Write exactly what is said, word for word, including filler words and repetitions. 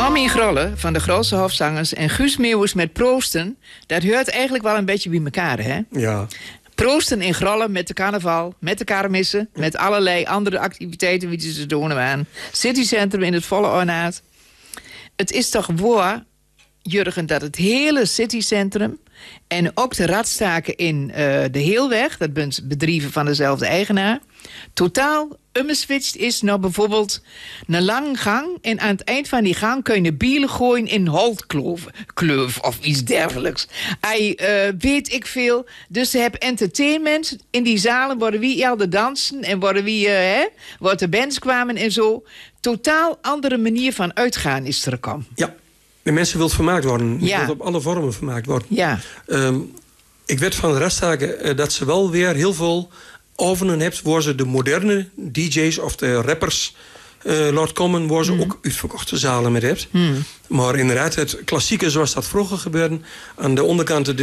Tommy Grolle van de Grootste Hofzangers en Guus Meeuwis met Proosten... dat hoort eigenlijk wel een beetje bij elkaar, hè? Ja. Proosten in Grolle met de carnaval, met de kermissen... met allerlei andere activiteiten die ze doen aan. Citycentrum in het volle ornaat. Het is toch waar, Jurgen, dat het hele citycentrum... en ook de radstaken in uh, de Heelweg... dat zijn bedrijven van dezelfde eigenaar... totaal umgeswitcht is naar bijvoorbeeld een lange gang... en aan het eind van die gang kun je bielen gooien in holtkloof of iets dergelijks. Hij uh, weet ik veel. Dus ze hebben entertainment. In die zalen worden wie elder dansen... en worden wie, uh, hè, wordt de bands kwamen en zo. Totaal andere manier van uitgaan is er gekomen. Ja, de mensen willen vermaakt worden. Ja. Wil op alle vormen vermaakt worden. Ja. Um, ik weet van de restzaken uh, dat ze wel weer heel veel... avonden hebt waar ze de moderne D J's of de rappers uh, laat komen... waar ze mm. ook uitverkochte zalen met hebt. Mm. Maar inderdaad, het klassieke zoals dat vroeger gebeurde... aan de onderkant de